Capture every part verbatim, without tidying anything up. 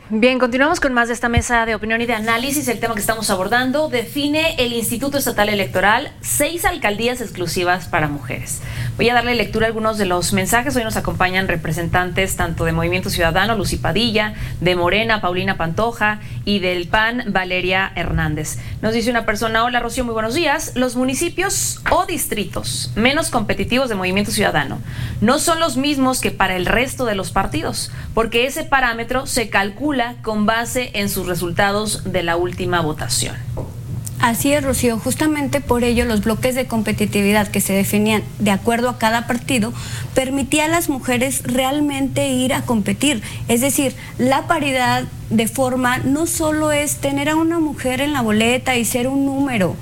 Bien, continuamos con más de esta mesa de opinión y de análisis. El tema que estamos abordando: define el Instituto Estatal Electoral seis alcaldías exclusivas para mujeres. Voy a darle lectura a algunos de los mensajes. Hoy nos acompañan representantes tanto de Movimiento Ciudadano, Lucy Padilla, de Morena, Paulina Pantoja, y del P A N, Valeria Hernández. Nos dice una persona: hola Rocío, muy buenos días. Los municipios o distritos menos competitivos de Movimiento Ciudadano no son los mismos que para el resto de los partidos, porque ese parámetro se calcula con base en sus resultados de la última votación. Así es, Rocío. Justamente por ello los bloques de competitividad que se definían de acuerdo a cada partido permitía a las mujeres realmente ir a competir. Es decir, la paridad de forma no solo es tener a una mujer en la boleta y ser un número.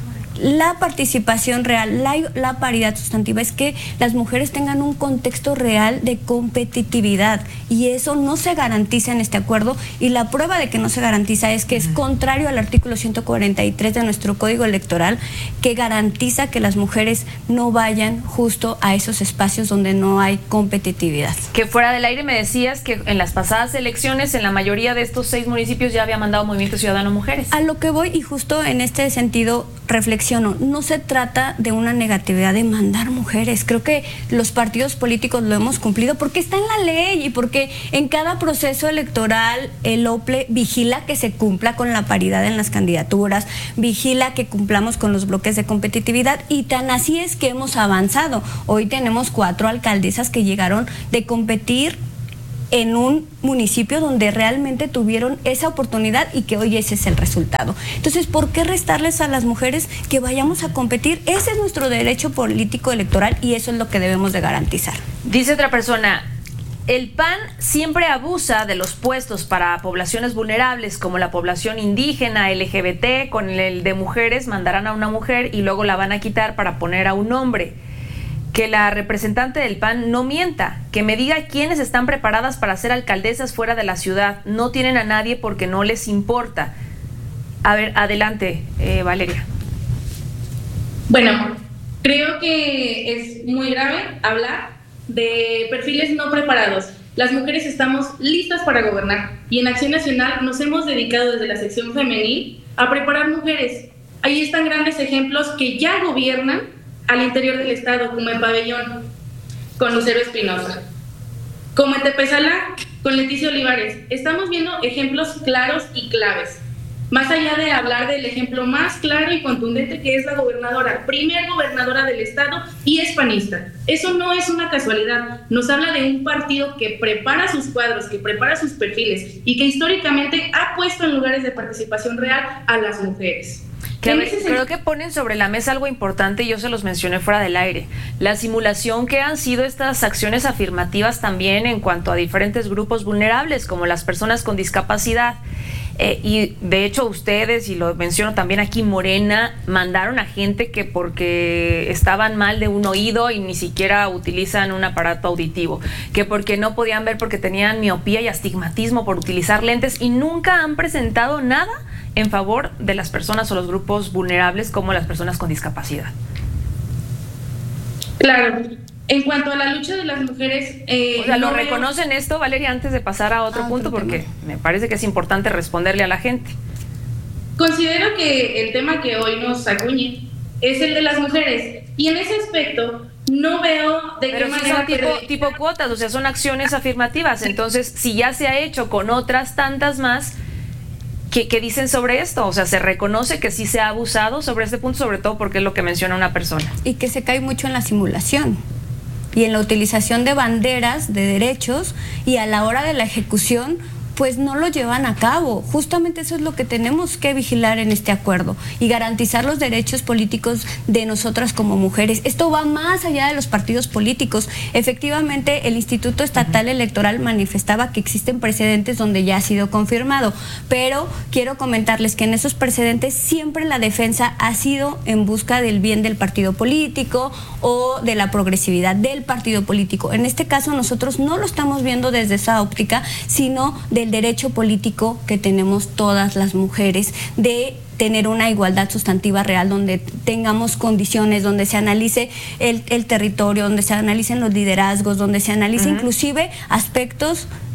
La participación real, la, la paridad sustantiva es que las mujeres tengan un contexto real de competitividad, y eso no se garantiza en este acuerdo, y la prueba de que no se garantiza es que es contrario al artículo ciento cuarenta y tres de nuestro Código Electoral, que garantiza que las mujeres no vayan justo a esos espacios donde no hay competitividad. Que fuera del aire me decías que en las pasadas elecciones en la mayoría de estos seis municipios ya había mandado Movimiento Ciudadano mujeres. A lo que voy, y justo en este sentido reflexiono, no se trata de una negatividad de mandar mujeres. Creo que los partidos políticos lo hemos cumplido porque está en la ley y porque en cada proceso electoral el O P L E vigila que se cumpla con la paridad en las candidaturas, vigila que cumplamos con los bloques de competitividad, y tan así es que hemos avanzado. Hoy tenemos cuatro alcaldesas que llegaron de competir en un municipio donde realmente tuvieron esa oportunidad y que hoy ese es el resultado. Entonces, ¿por qué restarles a las mujeres que vayamos a competir? Ese es nuestro derecho político electoral y eso es lo que debemos de garantizar. Dice otra persona: el P A N siempre abusa de los puestos para poblaciones vulnerables como la población indígena, L G B T, con el de mujeres mandarán a una mujer y luego la van a quitar para poner a un hombre. Que la representante del P A N no mienta, que me diga quiénes están preparadas para ser alcaldesas fuera de la ciudad. No tienen a nadie porque no les importa. A ver, adelante, eh, Valeria. Bueno, creo que es muy grave hablar de perfiles no preparados. Las mujeres estamos listas para gobernar y en Acción Nacional nos hemos dedicado desde la sección femenil a preparar mujeres. Ahí están grandes ejemplos que ya gobiernan al interior del estado, como en Pabellón, con Lucero Espinosa, como en Tepezalá, con Leticia Olivares. Estamos viendo ejemplos claros y claves, más allá de hablar del ejemplo más claro y contundente, que es la gobernadora, primer gobernadora del estado, y es panista. Eso no es una casualidad, nos habla de un partido que prepara sus cuadros, que prepara sus perfiles y que históricamente ha puesto en lugares de participación real a las mujeres. Que ver, creo que ponen sobre la mesa algo importante y yo se los mencioné fuera del aire: la simulación que han sido estas acciones afirmativas también en cuanto a diferentes grupos vulnerables como las personas con discapacidad. Eh, y de hecho ustedes, y lo menciono también aquí, Morena, mandaron a gente que porque estaban mal de un oído y ni siquiera utilizan un aparato auditivo, que porque no podían ver porque tenían miopía y astigmatismo por utilizar lentes, y nunca han presentado nada en favor de las personas o los grupos vulnerables como las personas con discapacidad. Claro. En cuanto a la lucha de las mujeres... Eh, o sea, ¿lo no reconocen veo... esto, Valeria, antes de pasar a otro ah, punto? Otro porque tema. Me parece que es importante responderle a la gente. Considero que el tema que hoy nos acuñe es el de las mujeres. Y en ese aspecto no veo de Pero qué si manera... son tipo, tipo cuotas, o sea, son acciones afirmativas. Entonces, si ya se ha hecho con otras tantas más... ¿Qué, ¿Qué dicen sobre esto? O sea, ¿se reconoce que sí se ha abusado sobre este punto, sobre todo porque es lo que menciona una persona? Y que se cae mucho en la simulación y en la utilización de banderas de derechos, y a la hora de la ejecución pues no lo llevan a cabo. Justamente eso es lo que tenemos que vigilar en este acuerdo y garantizar los derechos políticos de nosotras como mujeres. Esto va más allá de los partidos políticos. Efectivamente, el Instituto Estatal Electoral manifestaba que existen precedentes donde ya ha sido confirmado, pero quiero comentarles que en esos precedentes siempre la defensa ha sido en busca del bien del partido político o de la progresividad del partido político. En este caso nosotros no lo estamos viendo desde esa óptica, sino del derecho político que tenemos todas las mujeres de tener una igualdad sustantiva real, donde tengamos condiciones, donde se analice el, el territorio, donde se analicen los liderazgos, donde se analice uh-huh. inclusive aspectos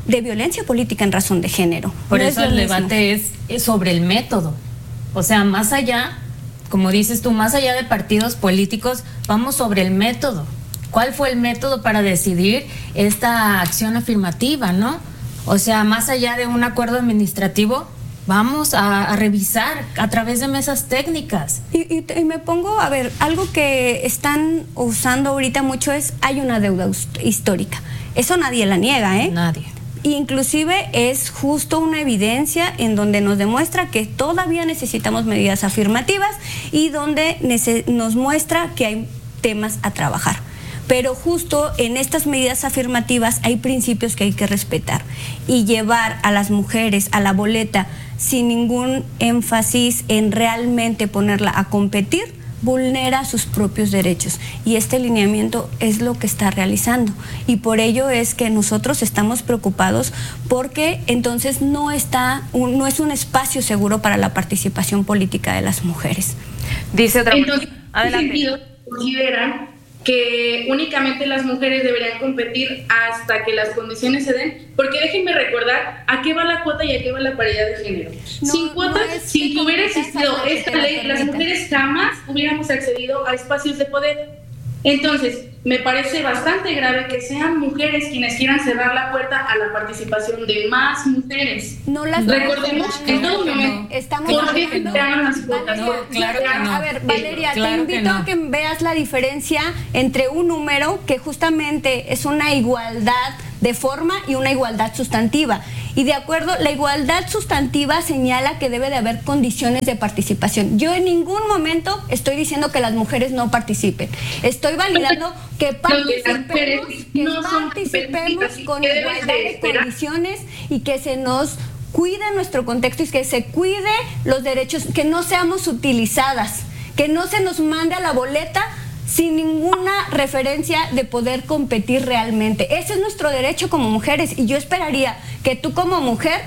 de violencia política en razón de género. Por no eso es el mismo. debate es, es sobre el método. O sea, más allá, como dices tú, más allá de partidos políticos, vamos sobre el método. ¿Cuál fue el método para decidir esta acción afirmativa, no? O sea, más allá de un acuerdo administrativo, vamos a, a revisar a través de mesas técnicas. Y, y, y me pongo, a ver, algo que están usando ahorita mucho es, hay una deuda histórica. Eso nadie la niega, ¿eh? Nadie. Inclusive es justo una evidencia en donde nos demuestra que todavía necesitamos medidas afirmativas y donde nos muestra que hay temas a trabajar. Pero justo en estas medidas afirmativas hay principios que hay que respetar, y llevar a las mujeres a la boleta sin ningún énfasis en realmente ponerla a competir vulnera sus propios derechos, y este lineamiento es lo que está realizando, y por ello es que nosotros estamos preocupados porque entonces no está un, no es un espacio seguro para la participación política de las mujeres. Dice otra Entonces, adelante. ¿en qué sentido consideran que únicamente las mujeres deberían competir hasta que las condiciones se den? Porque déjenme recordar a qué va la cuota y a qué va la paridad de género. No, sin cuotas, no es sin que hubiera existido que esta te ley, las permita. mujeres jamás hubiéramos accedido a espacios de poder. Entonces, me parece bastante grave que sean mujeres quienes quieran cerrar la puerta a la participación de más mujeres. No las Recordemos estamos en todo cerrando. momento Estamos por qué se hablando- crearon las cuotas. Valeria, ¿Por qué claro que crearon? no. A ver, Valeria, Claro te que invito no. a que veas la diferencia entre un número que justamente es una igualdad de forma y una igualdad sustantiva. Y de acuerdo, la igualdad sustantiva señala que debe de haber condiciones de participación. Yo en ningún momento estoy diciendo que las mujeres no participen. Estoy validando que participemos, que no son participemos competitivas, con ¿qué debes igualdad de de esperar? condiciones y que se nos cuide nuestro contexto y que se cuide los derechos, que no seamos utilizadas, que no se nos mande a la boleta sin ninguna referencia de poder competir realmente. Ese es nuestro derecho como mujeres, y yo esperaría que tú como mujer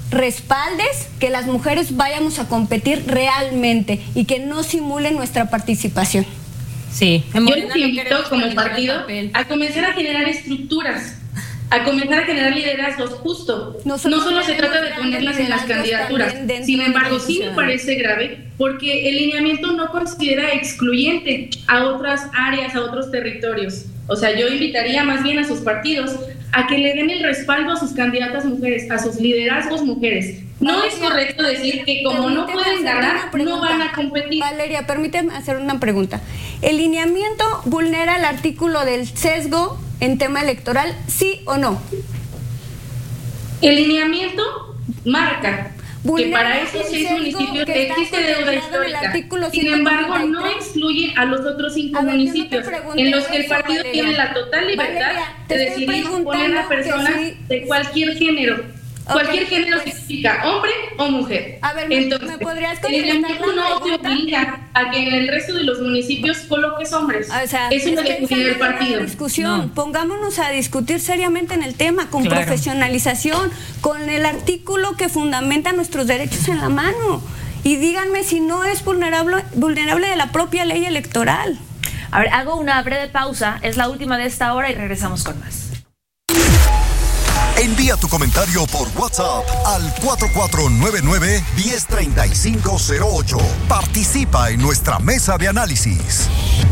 respaldes que las mujeres vayamos a competir realmente y que no simulen nuestra participación. Sí, en Yo Morena les no invito queremos como politizar el partido papel. a comenzar a generar estructuras, a comenzar a generar liderazgos justo. Nosotros no solo se tenemos trata de grandes ponerlas en las liderazgos candidaturas. también dentro Sin de embargo, la sí me sociedad. parece grave porque el lineamiento no considera excluyente a otras áreas, a otros territorios. O sea, yo invitaría más bien a sus partidos a que le den el respaldo a sus candidatas mujeres, a sus liderazgos mujeres. No es correcto decir que como no Permíteme pueden hacer ganar, una no pregunta. van a competir. Valeria, permíteme hacer una pregunta. ¿El lineamiento vulnera el artículo del sesgo en tema electoral, sí o no? El lineamiento marca que Vulnera para esos el seis sesgo municipios que está existe deuda contemplado en el histórica. artículo Sin embargo, ciento no treinta y tres. excluye a los otros cinco A ver, yo no te municipios pregunté en los que el eso, partido Valeria. tiene la total libertad Valeria, te de estoy decidir poner preguntando a personas que sí. de cualquier género. Ok, Cualquier género pues- significa hombre o mujer. A ver, ¿me- Entonces, me podrías el contestar lineamiento la no te pregunta? obliga a que en el resto de los municipios coloques hombres. O sea, Eso es lo que esa define no el es la partido. discusión. No. Pongámonos a discutir seriamente en el tema, con Claro. profesionalización, con el artículo que fundamenta nuestros derechos en la mano. Y díganme si no es vulnerable, vulnerable de la propia ley electoral. A ver, hago una breve pausa, es la última de esta hora y regresamos con más. Envía tu comentario por WhatsApp al cuatro cuatro nueve nueve, uno cero tres cinco cero ocho. Participa en nuestra mesa de análisis.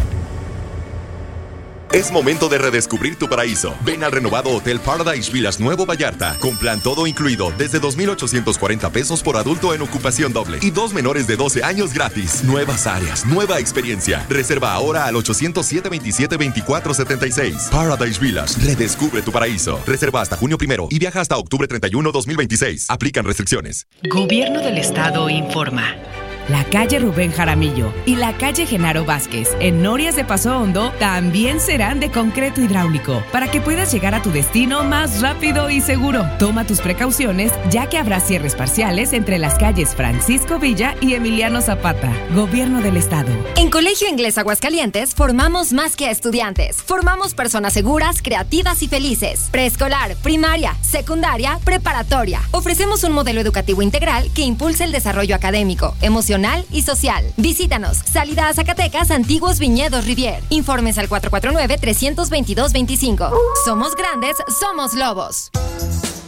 Es momento de redescubrir tu paraíso. Ven al renovado Hotel Paradise Villas Nuevo Vallarta, con plan todo incluido desde dos mil ochocientos cuarenta pesos por adulto en ocupación doble y dos menores de doce años gratis. Nuevas áreas, nueva experiencia. Reserva ahora al ochocientos siete veintisiete veinticuatro setenta y seis. Paradise Villas, redescubre tu paraíso. Reserva hasta junio primero y viaja hasta octubre treinta y uno, dos mil veintiséis. Aplican restricciones. Gobierno del Estado informa. La calle Rubén Jaramillo y la calle Genaro Vázquez en Norias de Paso Hondo también serán de concreto hidráulico para que puedas llegar a tu destino más rápido y seguro. Toma tus precauciones ya que habrá cierres parciales entre las calles Francisco Villa y Emiliano Zapata. Gobierno del Estado. En Colegio Inglés Aguascalientes formamos más que a estudiantes. Formamos personas seguras, creativas y felices. Preescolar, primaria, secundaria, preparatoria. Ofrecemos un modelo educativo integral que impulsa el desarrollo académico, emocional y social. Visítanos. Salida a Zacatecas, Antiguos Viñedos Rivier. Informes al cuatro cuatro nueve, tres dos dos, dos cinco. Somos grandes, somos lobos.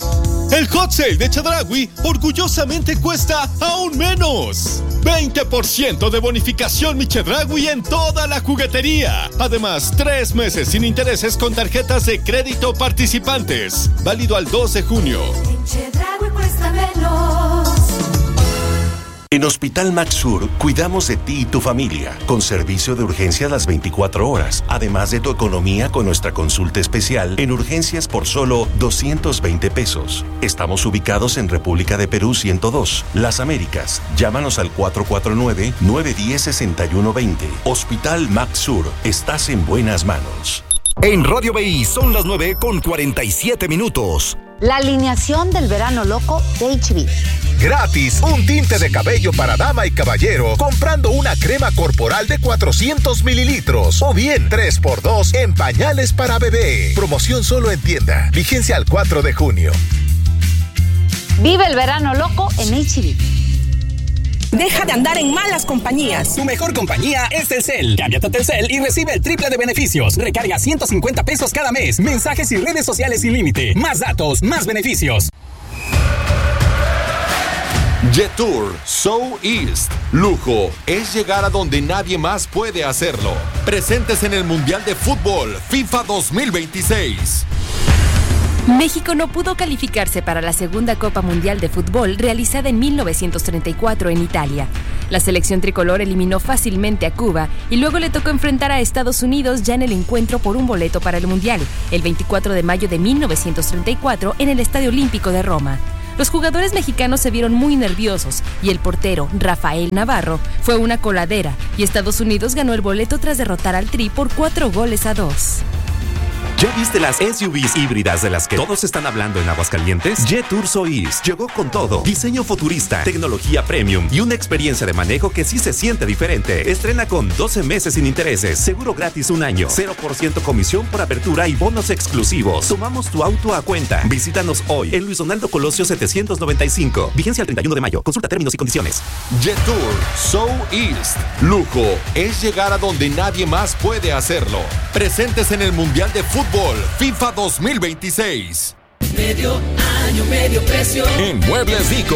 El hot sale de Chedraui orgullosamente cuesta aún menos. veinte por ciento de bonificación mi Chedraui en toda la juguetería. Además, tres meses sin intereses con tarjetas de crédito participantes. Válido al dos de junio. En Chedraui cuesta menos. En Hospital Maxur cuidamos de ti y tu familia, con servicio de urgencia las veinticuatro horas, además de tu economía con nuestra consulta especial en urgencias por solo doscientos veinte pesos. Estamos ubicados en República de Perú ciento dos, Las Américas. Llámanos al cuatro cuatro nueve, nueve uno cero, seis uno dos cero. Hospital Maxur, estás en buenas manos. En Radio B I son las nueve con cuarenta y siete minutos. La alineación del verano loco de H B. Gratis, un tinte de cabello para dama y caballero comprando una crema corporal de cuatrocientos mililitros o bien tres por dos en pañales para bebé. Promoción solo en tienda. Vigencia al cuatro de junio. Vive el verano loco en H B. Deja de andar en malas compañías. Tu mejor compañía es Telcel. Cámbiate a Telcel y recibe el triple de beneficios. Recarga ciento cincuenta pesos cada mes. Mensajes y redes sociales sin límite. Más datos, más beneficios. Jetour So East. Lujo es llegar a donde nadie más puede hacerlo. Presentes en el Mundial de Fútbol FIFA dos mil veintiséis. México no pudo calificarse para la segunda Copa Mundial de Fútbol realizada en mil novecientos treinta y cuatro en Italia. La selección tricolor eliminó fácilmente a Cuba y luego le tocó enfrentar a Estados Unidos ya en el encuentro por un boleto para el Mundial, el veinticuatro de mayo de mil novecientos treinta y cuatro en el Estadio Olímpico de Roma. Los jugadores mexicanos se vieron muy nerviosos y el portero, Rafael Navarro, fue una coladera y Estados Unidos ganó el boleto tras derrotar al Tri por cuatro goles a dos. ¿Ya viste las S U Vs híbridas de las que todos están hablando en Aguascalientes? Jetour So East llegó con todo. Diseño futurista, tecnología premium y una experiencia de manejo que sí se siente diferente. Estrena con doce meses sin intereses, seguro gratis un año, cero por ciento comisión por apertura y bonos exclusivos. Tomamos tu auto a cuenta. Visítanos hoy en Luis Donaldo Colosio setecientos noventa y cinco. Vigencia el treinta y uno de mayo. Consulta términos y condiciones. Jetour So East. Lujo es llegar a donde nadie más puede hacerlo. Presentes en el Mundial de Fútbol FIFA dos mil veintiséis. Medio año, medio precio. En Muebles Vico